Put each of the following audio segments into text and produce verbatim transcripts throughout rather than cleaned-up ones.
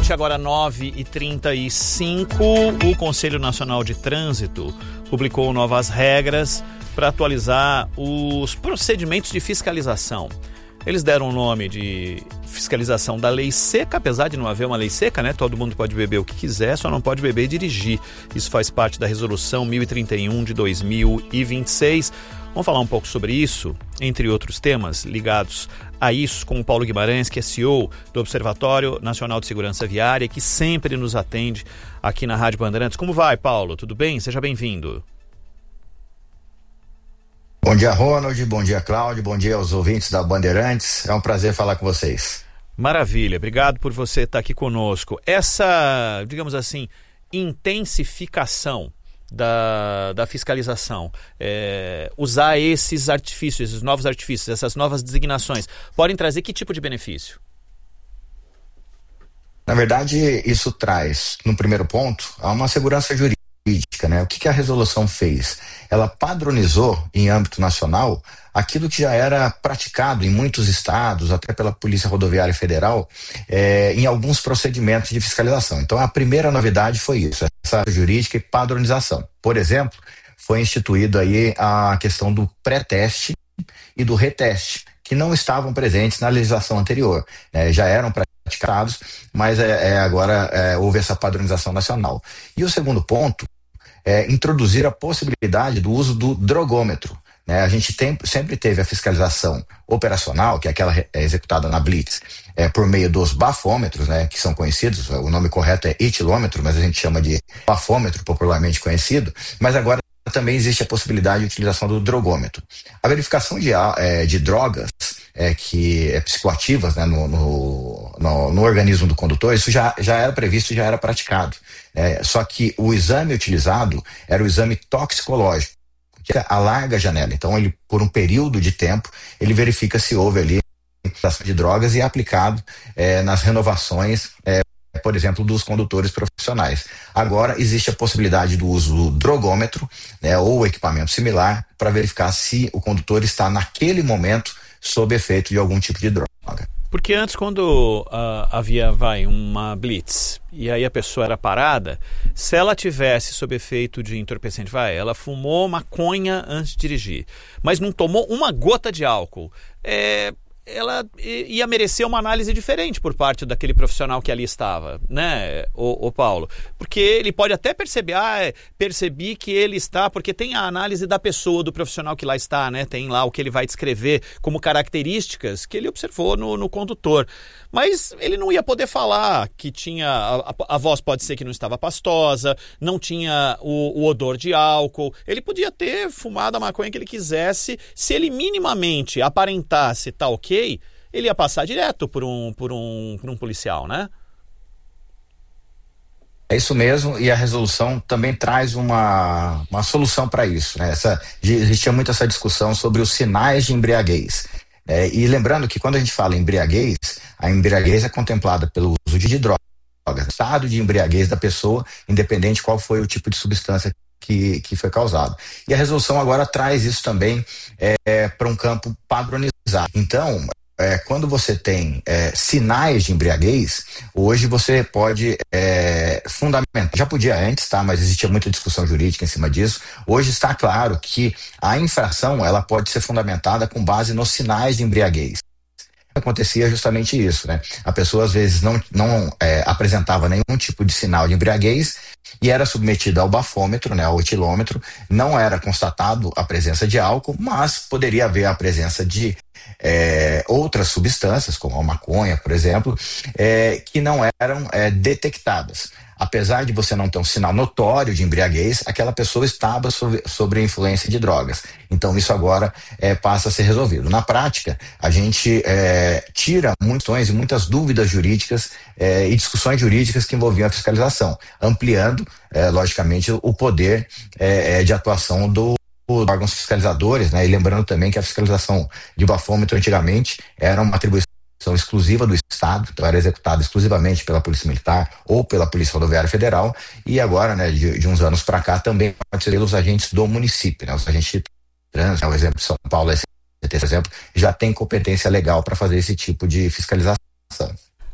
gente, agora nove e trinta e cinco, o Conselho Nacional de Trânsito publicou novas regras para atualizar os procedimentos de fiscalização. Eles deram o nome de fiscalização da lei seca, apesar de não haver uma lei seca, né? Todo mundo pode beber o que quiser, só não pode beber e dirigir. Isso faz parte da resolução mil e trinta e um de dois mil e vinte e seis. Vamos falar um pouco sobre isso, entre outros temas ligados a isso, com o Paulo Guimarães, que é C E O do Observatório Nacional de Segurança Viária, que sempre nos atende aqui na Rádio Bandeirantes. Como vai, Paulo? Tudo bem? Seja bem-vindo. Bom dia, Ronald. Bom dia, Cláudio. Bom dia aos ouvintes da Bandeirantes. É um prazer falar com vocês. Maravilha. Obrigado por você estar aqui conosco. Essa, digamos assim, intensificação Da, da fiscalização, é, usar esses artifícios, esses novos artifícios, essas novas designações, podem trazer que tipo de benefício? Na verdade, isso traz, no primeiro ponto, uma segurança jurídica, né? O que, que a resolução fez? Ela padronizou em âmbito nacional aquilo que já era praticado em muitos estados, até pela Polícia Rodoviária Federal, é, em alguns procedimentos de fiscalização. Então, a primeira novidade foi isso, essa jurídica e padronização. Por exemplo, foi instituído aí a questão do pré-teste e do reteste, que não estavam presentes na legislação anterior, né? Já eram praticados, mas é, é, agora é, houve essa padronização nacional. E o segundo ponto é introduzir a possibilidade do uso do drogômetro. A gente tem, sempre teve a fiscalização operacional, que é aquela é, executada na Blitz, é, por meio dos bafômetros, né, que são conhecidos, o nome correto é etilômetro, mas a gente chama de bafômetro, popularmente conhecido, mas agora também existe a possibilidade de utilização do drogômetro. A verificação de, é, de drogas é, que é psicoativas, né, no, no, no, no organismo do condutor, isso já, já era previsto e já era praticado. É, só que o exame utilizado era o exame toxicológico, a larga janela. Então, ele, por um período de tempo, ele verifica se houve ali de drogas e é aplicado é, nas renovações, é, por exemplo, dos condutores profissionais. Agora, existe a possibilidade do uso do drogômetro, né, ou equipamento similar, para verificar se o condutor está, naquele momento, sob efeito de algum tipo de droga. Porque antes, quando uh, havia, vai, uma blitz, e aí a pessoa era parada, se ela tivesse sob efeito de entorpecente, vai, ela fumou maconha antes de dirigir, mas não tomou uma gota de álcool, é, ela ia merecer uma análise diferente por parte daquele profissional que ali estava, né, o, o Paulo? Porque ele pode até perceber, ah, percebi que ele está, porque tem a análise da pessoa, do profissional que lá está, né, tem lá o que ele vai descrever como características que ele observou no, no condutor, mas ele não ia poder falar que tinha, a, a voz pode ser que não estava pastosa, não tinha o, o odor de álcool, ele podia ter fumado a maconha que ele quisesse, se ele minimamente aparentasse tá ok, ele ia passar direto por um, por um, por um policial, né? É isso mesmo, e a resolução também traz uma, uma solução para isso, né? Essa, existia muito essa discussão sobre os sinais de embriaguez. É, e lembrando que quando a gente fala em embriaguez, a embriaguez é contemplada pelo uso de drogas, estado de embriaguez da pessoa, independente qual foi o tipo de substância que, que foi causado. E a resolução agora traz isso também é, para um campo padronizado. Então, é, quando você tem é, sinais de embriaguez, hoje você pode é, fundamentar, já podia antes, tá? Mas existia muita discussão jurídica em cima disso. Hoje está claro que a infração ela pode ser fundamentada com base nos sinais de embriaguez. Acontecia justamente isso, né? A pessoa às vezes não, não é, apresentava nenhum tipo de sinal de embriaguez e era submetida ao bafômetro, né, ao etilômetro, não era constatado a presença de álcool, mas poderia haver a presença de é, outras substâncias, como a maconha, por exemplo, é, que não eram é, detectadas. Apesar de você não ter um sinal notório de embriaguez, aquela pessoa estava sob, sob a influência de drogas. Então isso agora é, passa a ser resolvido. Na prática, a gente é, tira muitas e muitas dúvidas jurídicas é, e discussões jurídicas que envolviam a fiscalização, ampliando, é, logicamente, o poder é, de atuação do órgãos fiscalizadores, né? E lembrando também que a fiscalização de bafômetro antigamente era uma atribuição exclusiva do Estado, então era executada exclusivamente pela Polícia Militar ou pela Polícia Rodoviária Federal, e agora, né, de, de uns anos para cá, também pode ser pelos agentes do município, né? Os agentes de trânsito, né? O exemplo de São Paulo, por exemplo, já tem competência legal para fazer esse tipo de fiscalização.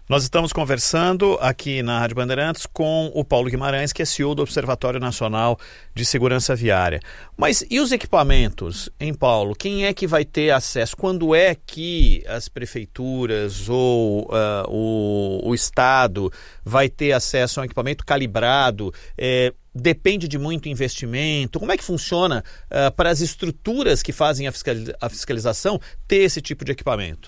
Nós estamos conversando aqui na Rádio Bandeirantes com o Paulo Guimarães, que é C E O do Observatório Nacional de Segurança Viária. Mas e os equipamentos, hein, Paulo? Quem é que vai ter acesso? Quando é que as prefeituras ou uh, o, o Estado vai ter acesso a um equipamento calibrado? É, depende de muito investimento? Como é que funciona uh, para as estruturas que fazem a, fiscaliza- a fiscalização ter esse tipo de equipamento?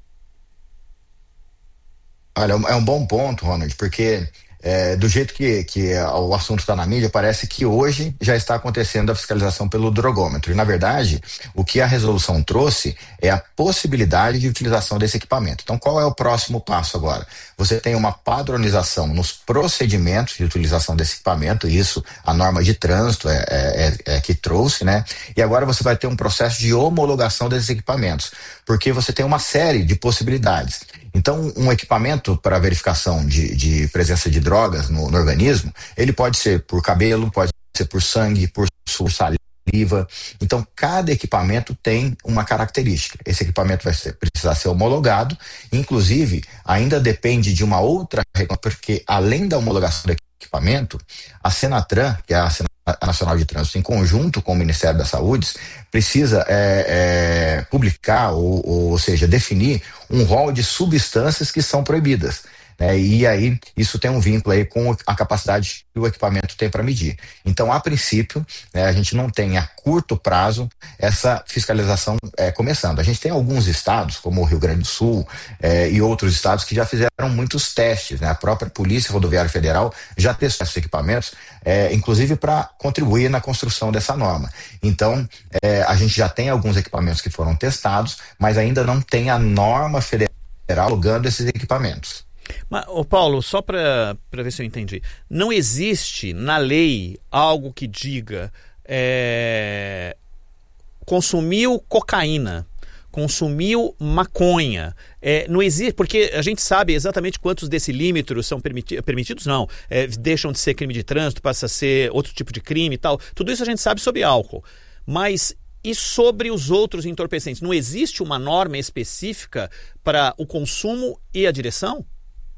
Olha, é um bom ponto, Ronald, porque é, do jeito que, que o assunto está na mídia, parece que hoje já está acontecendo a fiscalização pelo drogômetro. E, na verdade, o que a resolução trouxe é a possibilidade de utilização desse equipamento. Então, qual é o próximo passo agora? Você tem uma padronização nos procedimentos de utilização desse equipamento, e isso a norma de trânsito é, é, é, é que trouxe, né? E agora você vai ter um processo de homologação desses equipamentos, porque você tem uma série de possibilidades. Então, um equipamento para verificação de, de presença de drogas no, no organismo, ele pode ser por cabelo, pode ser por sangue, por saliva. Então, cada equipamento tem uma característica. Esse equipamento vai ser, precisar ser homologado, inclusive, ainda depende de uma outra regra, porque além da homologação do equipamento, a Senatran, que é a Senatran Nacional de Trânsito, em conjunto com o Ministério da Saúde, precisa é, é, publicar, ou, ou seja, definir um rol de substâncias que são proibidas. Né? E aí isso tem um vínculo aí com a capacidade que o equipamento tem para medir. Então, a princípio, né, a gente não tem a curto prazo essa fiscalização é, começando. A gente tem alguns estados, como o Rio Grande do Sul é, e outros estados que já fizeram muitos testes. Né? A própria Polícia Rodoviária Federal já testou esses equipamentos, é, inclusive para contribuir na construção dessa norma. Então, é, a gente já tem alguns equipamentos que foram testados, mas ainda não tem a norma federal homologando esses equipamentos. Mas, ô Paulo, só para ver se eu entendi, não existe na lei algo que diga é, consumiu cocaína, consumiu maconha, é, não existe, porque a gente sabe exatamente quantos decilímetros são permiti- permitidos, não, é, deixam de ser crime de trânsito, passa a ser outro tipo de crime e tal, tudo isso a gente sabe sobre álcool, mas e sobre os outros entorpecentes, não existe uma norma específica para o consumo e a direção?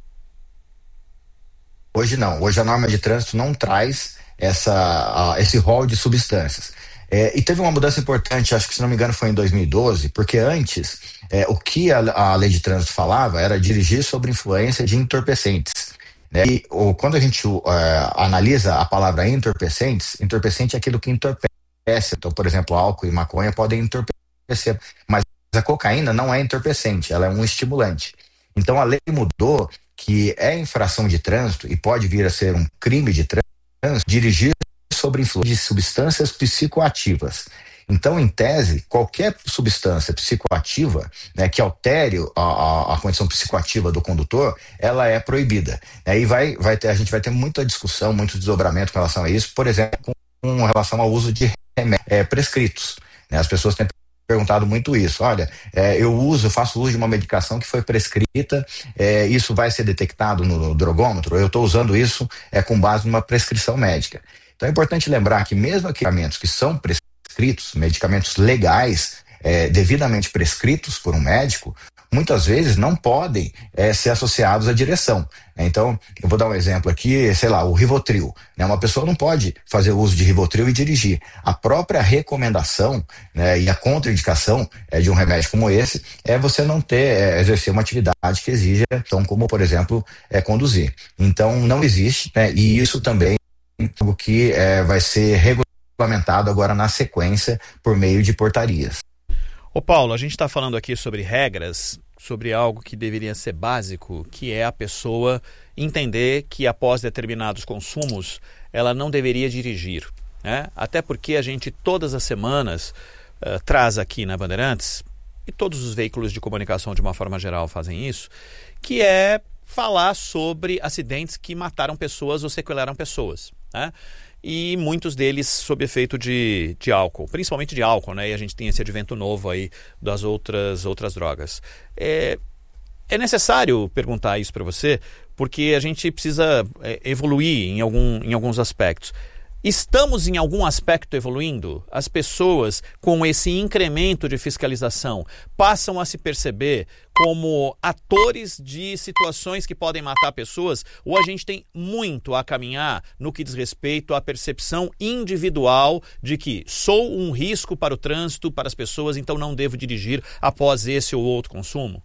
Hoje não, hoje a norma de trânsito não traz essa, uh, esse rol de substâncias. É, e teve uma mudança importante, acho que se não me engano foi em dois mil e doze, porque antes é, o que a, a lei de trânsito falava era dirigir sob influência de entorpecentes. Né? E ou, quando a gente uh, analisa a palavra entorpecentes, entorpecente é aquilo que entorpece. Então, por exemplo, álcool e maconha podem entorpecer, mas a cocaína não é entorpecente, ela é um estimulante. Então a lei mudou que é infração de trânsito e pode vir a ser um crime de trânsito, dirigir sob influência de substâncias psicoativas. Então, em tese, qualquer substância psicoativa, né, que altere a, a, a condição psicoativa do condutor, ela é proibida. Aí vai, vai ter, a gente vai ter muita discussão, muito desdobramento com relação a isso, por exemplo, com relação ao uso de remédios é, prescritos. Né? As pessoas têm perguntado muito isso. Olha, é, eu uso, faço uso de uma medicação que foi prescrita, é, isso vai ser detectado no drogômetro? Eu estou usando isso é, com base numa prescrição médica. Então é importante lembrar que mesmo medicamentos que são prescritos, medicamentos legais, é, devidamente prescritos por um médico, muitas vezes não podem é, ser associados à direção. Então, eu vou dar um exemplo aqui, sei lá, o Rivotril. Né? Uma pessoa não pode fazer uso de Rivotril e dirigir. A própria recomendação, né, e a contraindicação é, de um remédio como esse é você não ter, é, exercer uma atividade que exija, então, como, por exemplo, é, conduzir. Então, não existe, né, e isso também é algo que é, vai ser regulamentado agora na sequência por meio de portarias. Ô Paulo, a gente está falando aqui sobre regras, sobre algo que deveria ser básico, que é a pessoa entender que após determinados consumos, ela não deveria dirigir. Né? Até porque a gente todas as semanas uh, traz aqui na Bandeirantes, e todos os veículos de comunicação de uma forma geral fazem isso, que é falar sobre acidentes que mataram pessoas ou sequelaram pessoas. Né? E muitos deles sob efeito de, de álcool, principalmente de álcool, né? E a gente tem esse advento novo aí das outras, outras drogas. É, é necessário perguntar isso para você, porque a gente precisa é, evoluir em, algum, em alguns aspectos. Estamos em algum aspecto evoluindo? As pessoas, com esse incremento de fiscalização, passam a se perceber como atores de situações que podem matar pessoas? Ou a gente tem muito a caminhar no que diz respeito à percepção individual de que sou um risco para o trânsito, para as pessoas, então não devo dirigir após esse ou outro consumo?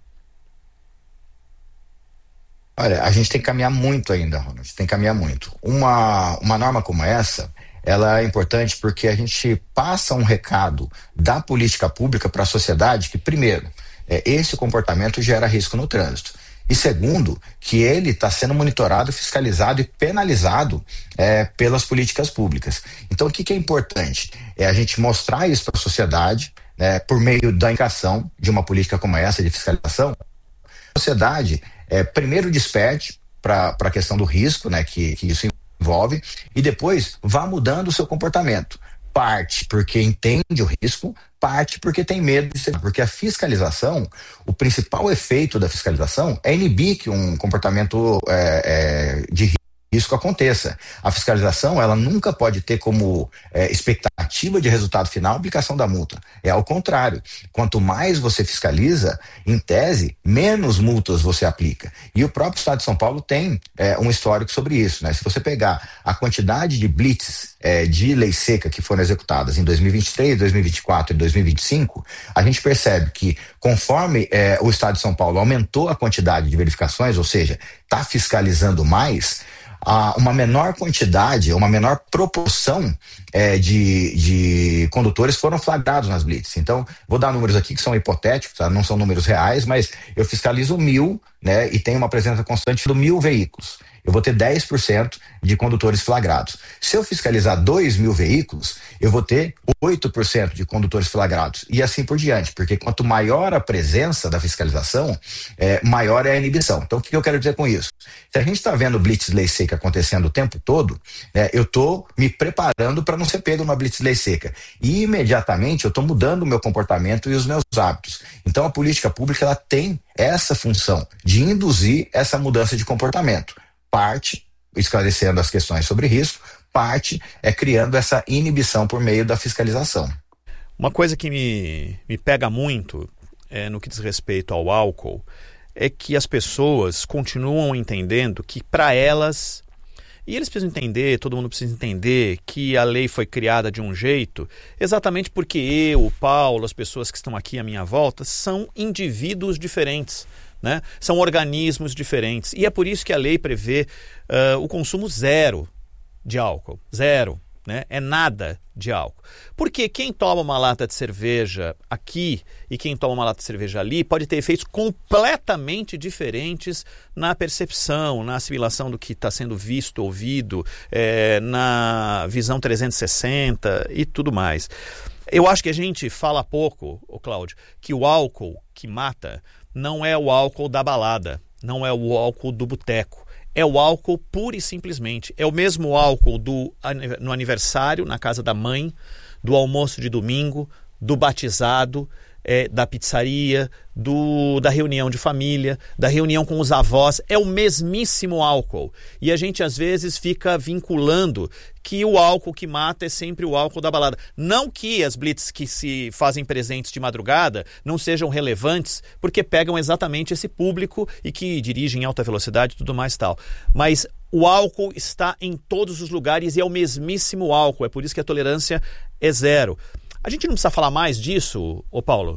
Olha, a gente tem que caminhar muito ainda, Ronald, tem que caminhar muito. Uma, uma norma como essa, ela é importante porque a gente passa um recado da política pública para a sociedade que, primeiro, é, esse comportamento gera risco no trânsito. E segundo, que ele está sendo monitorado, fiscalizado e penalizado é, pelas políticas públicas. Então, o que, que é importante? É a gente mostrar isso para a sociedade, né, por meio da indicação de uma política como essa de fiscalização. A sociedade É, primeiro desperte para a questão do risco, né, que, que isso envolve, e depois vá mudando o seu comportamento. Parte porque entende o risco, parte porque tem medo de ser. Porque a fiscalização, o principal efeito da fiscalização é inibir que um comportamento é, é, de risco aconteça. A fiscalização, ela nunca pode ter como é, expectativa de resultado final a aplicação da multa. É ao contrário. Quanto mais você fiscaliza, em tese, menos multas você aplica. E o próprio Estado de São Paulo tem é, um histórico sobre isso, né? Se você pegar a quantidade de blitz é, de lei seca que foram executadas em dois mil e vinte e três, dois mil e vinte e quatro e dois mil e vinte e cinco, a gente percebe que conforme é, o Estado de São Paulo aumentou a quantidade de verificações, ou seja, está fiscalizando mais, a uma menor quantidade, uma menor proporção é, de, de condutores foram flagrados nas blitz. Então, vou dar números aqui que são hipotéticos, tá? Não são números reais, mas eu fiscalizo mil, né, e tenho uma presença constante de mil veículos. Eu vou ter dez por cento de condutores flagrados. Se eu fiscalizar dois mil veículos, eu vou ter oito por cento de condutores flagrados. E assim por diante, porque quanto maior a presença da fiscalização, é, maior é a inibição. Então, o que eu quero dizer com isso? Se a gente está vendo blitz lei seca acontecendo o tempo todo, né, eu estou me preparando para não ser pego numa blitz lei seca. E imediatamente eu estou mudando o meu comportamento e os meus hábitos. Então, a política pública, ela tem essa função de induzir essa mudança de comportamento. Parte, esclarecendo as questões sobre risco, parte é criando essa inibição por meio da fiscalização. Uma coisa que me, me pega muito é, no que diz respeito ao álcool é que as pessoas continuam entendendo que para elas, e eles precisam entender, todo mundo precisa entender que a lei foi criada de um jeito exatamente porque eu, o Paulo, as pessoas que estão aqui à minha volta são indivíduos diferentes. Né? São organismos diferentes. E é por isso que a lei prevê uh, o consumo zero de álcool. Zero. Né? É nada de álcool. Porque quem toma uma lata de cerveja aqui e quem toma uma lata de cerveja ali pode ter efeitos completamente diferentes na percepção, na assimilação do que está sendo visto, ouvido, é, na visão trezentos e sessenta e tudo mais. Eu acho que a gente fala pouco, ô Cláudio, que o álcool que mata não é o álcool da balada, não é o álcool do boteco, é o álcool pura e simplesmente. É o mesmo álcool do, no aniversário, na casa da mãe, do almoço de domingo, do batizado, é, da pizzaria, do, da reunião de família, da reunião com os avós. É o mesmíssimo álcool. E a gente às vezes fica vinculando que o álcool que mata é sempre o álcool da balada. Não que as blitz que se fazem presentes de madrugada não sejam relevantes, porque pegam exatamente esse público e que dirigem em alta velocidade e tudo mais tal. Mas o álcool está em todos os lugares e é o mesmíssimo álcool. É por isso que a tolerância é zero. A gente não precisa falar mais disso, ô Paulo?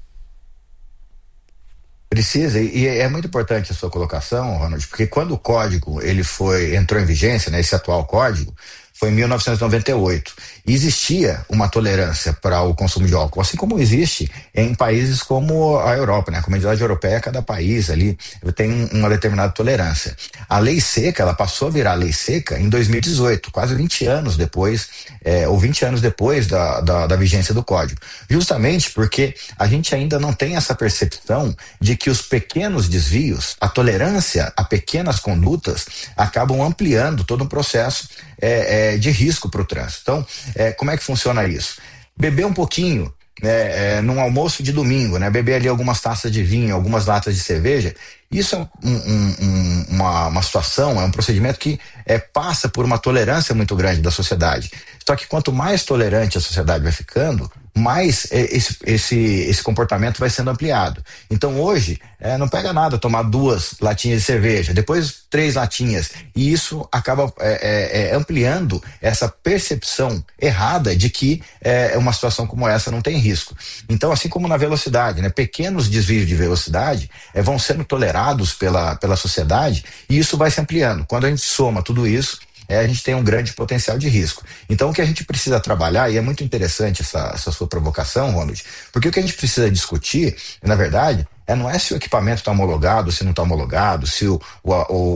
Precisa, e é muito importante a sua colocação, Ronald, porque quando o código ele foi, entrou em vigência, né, esse atual código, foi em mil novecentos e noventa e oito. E existia uma tolerância para o consumo de álcool, assim como existe em países como a Europa, né? A Comunidade Europeia, cada país ali tem uma determinada tolerância. A lei seca, ela passou a virar lei seca em dois mil e dezoito, quase vinte anos depois, é, ou vinte anos depois da, da, da vigência do código. Justamente porque a gente ainda não tem essa percepção de que os pequenos desvios, a tolerância a pequenas condutas, acabam ampliando todo um processo é, é, de risco para o trânsito. Então, é, como é que funciona isso? Beber um pouquinho né, é, num almoço de domingo, né, beber ali algumas taças de vinho, algumas latas de cerveja, isso é um, um, um, uma, uma situação, é um procedimento que é, passa por uma tolerância muito grande da sociedade. Só que quanto mais tolerante a sociedade vai ficando, mais esse, esse, esse comportamento vai sendo ampliado. Então hoje, é, não pega nada tomar duas latinhas de cerveja, depois três latinhas, e isso acaba é, é, ampliando essa percepção errada de que é, uma situação como essa não tem risco. Então, assim como na velocidade, né, pequenos desvios de velocidade é, vão sendo tolerados pela, pela sociedade, e isso vai se ampliando. Quando a gente soma tudo isso, É, a gente tem um grande potencial de risco. Então o que a gente precisa trabalhar, e é muito interessante essa, essa sua provocação, Ronald, porque o que a gente precisa discutir, na verdade, é, não é se o equipamento está homologado, se não está homologado, se o, o,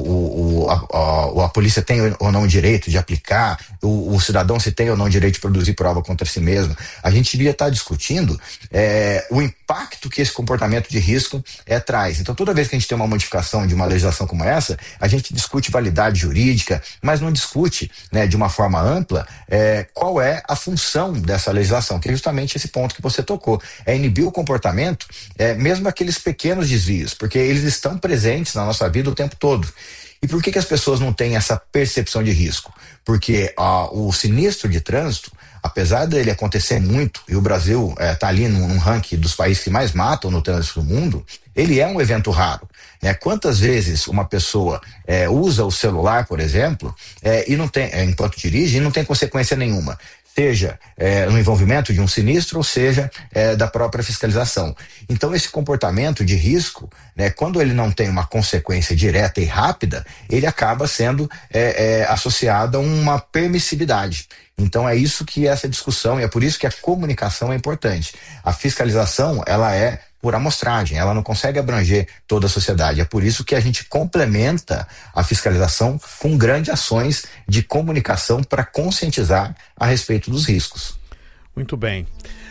o, o, a, a, a polícia tem ou não o direito de aplicar, o, o cidadão se tem ou não o direito de produzir prova contra si mesmo. A gente devia estar tá discutindo é, o impacto que esse comportamento de risco é, traz. Então toda vez que a gente tem uma modificação de uma legislação como essa, a gente discute validade jurídica, mas não discute, né, de uma forma ampla é, qual é a função dessa legislação, que é justamente esse ponto que você tocou, é inibir o comportamento, é, mesmo aqueles pequenos desvios, porque eles estão presentes na nossa vida o tempo todo. E por que que as pessoas não têm essa percepção de risco? Porque ó, o sinistro de trânsito, apesar dele acontecer muito, e o Brasil está é, ali num, num ranking dos países que mais matam no trânsito do mundo, ele é um evento raro. Né? Quantas vezes uma pessoa é, usa o celular, por exemplo, é, e não tem, é, enquanto dirige, e não tem consequência nenhuma? Seja é, no envolvimento de um sinistro, ou seja, é, da própria fiscalização. Então, esse comportamento de risco, né, quando ele não tem uma consequência direta e rápida, ele acaba sendo é, é, associado a uma permissividade. Então, é isso que essa discussão, e é por isso que a comunicação é importante. A fiscalização, ela é por amostragem, ela não consegue abranger toda a sociedade. É por isso que a gente complementa a fiscalização com grandes ações de comunicação para conscientizar a respeito dos riscos. Muito bem.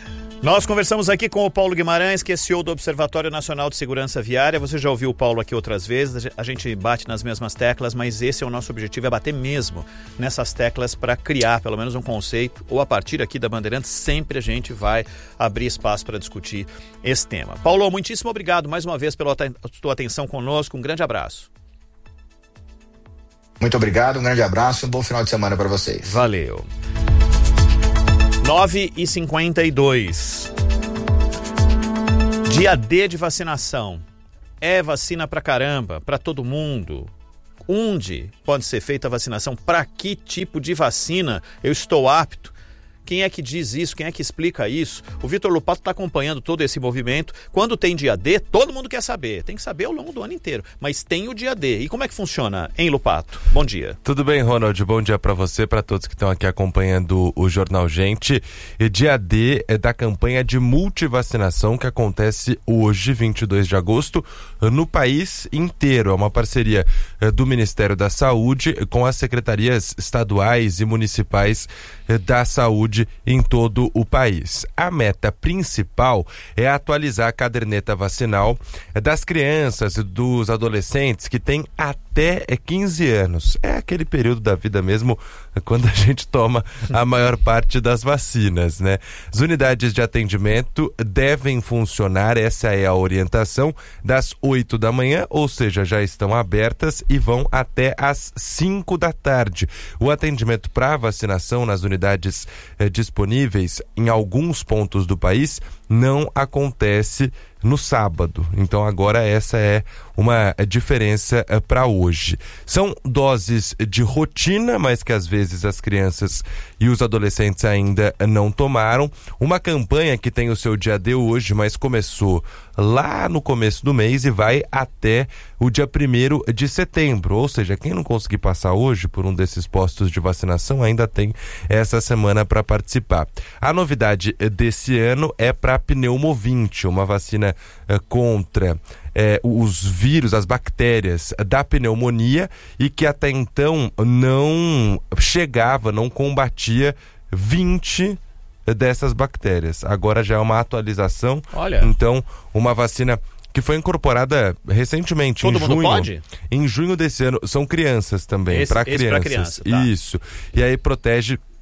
Nós conversamos aqui com o Paulo Guimarães, que é C E O do Observatório Nacional de Segurança Viária. Você já ouviu o Paulo aqui outras vezes, a gente bate nas mesmas teclas, mas esse é o nosso objetivo, é bater mesmo nessas teclas para criar pelo menos um conceito, ou a partir aqui da Bandeirantes, sempre a gente vai abrir espaço para discutir esse tema. Paulo, muitíssimo obrigado mais uma vez pela tua atenção conosco, um grande abraço. Muito obrigado, um grande abraço e um bom final de semana para vocês. Valeu. nove e cinquenta e dois. Dia D de vacinação. É vacina pra caramba, pra todo mundo. Onde pode ser feita a vacinação? Para que tipo de vacina eu estou apto? Quem é que diz isso? Quem é que explica isso? O Vitor Lupato está acompanhando todo esse movimento. Quando tem dia D, todo mundo quer saber. Tem que saber ao longo do ano inteiro. Mas tem o dia D. E como é que funciona, hein, Lupato? Bom dia. Tudo bem, Ronald? Bom dia para você, para todos que estão aqui acompanhando o Jornal Gente. E dia D é da campanha de multivacinação que acontece hoje, vinte e dois de agosto, no país inteiro. É uma parceria do Ministério da Saúde com as secretarias estaduais e municipais da saúde em todo o país. A meta principal é atualizar a caderneta vacinal das crianças e dos adolescentes que têm até quinze anos. É aquele período da vida mesmo quando a gente toma a maior parte das vacinas, né? As unidades de atendimento devem funcionar, essa é a orientação, das oito da manhã, ou seja, já estão abertas e vão até às cinco da tarde. O atendimento para vacinação nas unidades eh, disponíveis em alguns pontos do país não acontece no sábado. Então agora essa é uma diferença eh, para hoje. São doses de rotina, mas que às vezes as crianças e os adolescentes ainda não tomaram. Uma campanha que tem o seu dia D hoje, mas começou lá no começo do mês e vai até o dia primeiro de setembro. Ou seja, quem não conseguir passar hoje por um desses postos de vacinação ainda tem essa semana para participar. A novidade desse ano é para pneumovinte, uma vacina eh, contra eh, os vírus, as bactérias da pneumonia, e que até então não chegava, não combatia vinte dessas bactérias. Agora já é uma atualização. Olha. Então, uma vacina que foi incorporada recentemente. Todo em mundo junho, pode? Em junho desse ano. São crianças também, para crianças. Criança, tá. Isso. E aí protege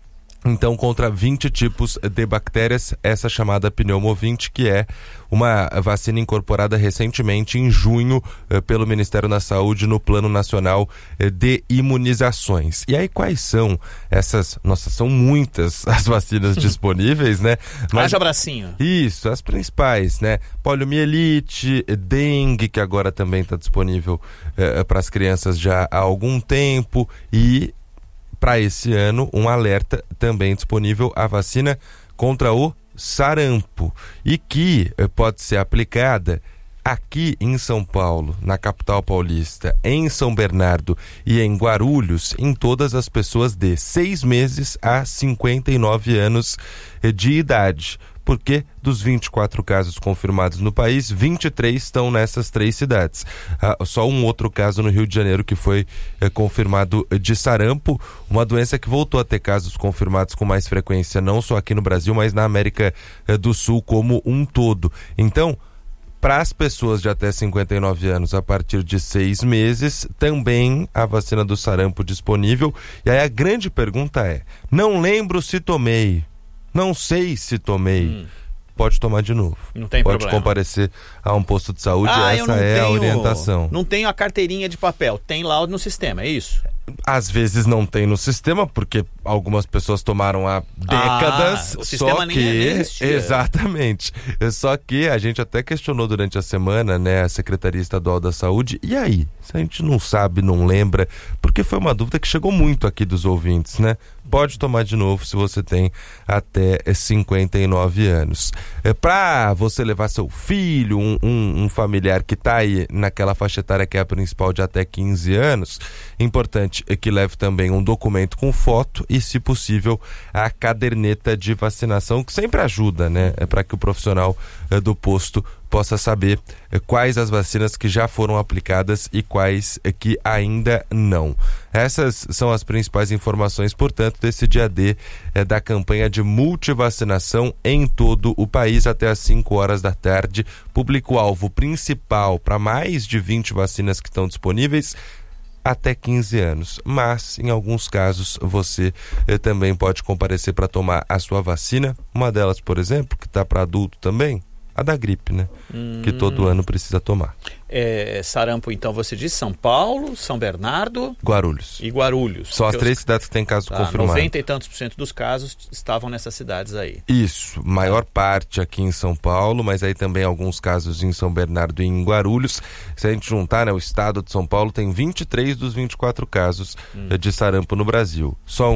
então contra vinte tipos de bactérias, essa chamada pneumovinte, que é uma vacina incorporada recentemente em junho eh, pelo Ministério da Saúde no Plano Nacional eh, de Imunizações. E aí quais são essas, nossa, são muitas as vacinas disponíveis, né? Mas haja bracinho. Isso, as principais, né? Poliomielite, dengue, que agora também está disponível eh, para as crianças já há algum tempo, e para esse ano, um alerta também disponível, a vacina contra o sarampo, e que eh, pode ser aplicada aqui em São Paulo, na capital paulista, em São Bernardo e em Guarulhos, em todas as pessoas de seis meses a cinquenta e nove anos eh, de idade. Porque dos vinte e quatro casos confirmados no país, vinte e três estão nessas três cidades. Ah, só um outro caso no Rio de Janeiro que foi eh, confirmado de sarampo, uma doença que voltou a ter casos confirmados com mais frequência, não só aqui no Brasil, mas na América eh, do Sul como um todo. Então, para as pessoas de até cinquenta e nove anos, a partir de seis meses, também a vacina do sarampo disponível. E aí a grande pergunta é, não lembro se tomei. Não sei se tomei. Hum. Pode tomar de novo. Não tem Pode problema. comparecer a um posto de saúde. Ah, essa é tenho, a orientação. Não tenho a carteirinha de papel. Tem lá no sistema, é isso? Às vezes não tem no sistema, porque algumas pessoas tomaram há décadas. Ah, o sistema só nem que existe. Exatamente. Só que a gente até questionou durante a semana, né, a Secretaria Estadual da Saúde. E aí? Se a gente não sabe, não lembra, porque foi uma dúvida que chegou muito aqui dos ouvintes, né? Pode tomar de novo se você tem até cinquenta e nove anos. É, para você levar seu filho, um, um, um familiar que está aí naquela faixa etária que é a principal, de até quinze anos, importante é que leve também um documento com foto e, se possível, a caderneta de vacinação, que sempre ajuda, né? É para que o profissional é, do posto possa saber eh, quais as vacinas que já foram aplicadas e quais eh, que ainda não. Essas são as principais informações, portanto, desse dia D eh, da campanha de multivacinação em todo o país até às cinco horas da tarde. Público-alvo principal para mais de vinte vacinas que estão disponíveis, até quinze anos, mas em alguns casos você eh, também pode comparecer para tomar a sua vacina. Uma delas, por exemplo, que está para adulto também, a da gripe, né? Hum. Que todo ano precisa tomar. É, sarampo, então, você diz São Paulo, São Bernardo... Guarulhos. E Guarulhos. Só as três os... cidades que têm casos tá, confirmados. noventa e tantos por cento dos casos estavam nessas cidades aí. Isso, maior parte aqui em São Paulo, mas aí também alguns casos em São Bernardo e em Guarulhos. Se a gente juntar, né, o estado de São Paulo tem vinte e três dos vinte e quatro casos hum. de sarampo no Brasil. Só um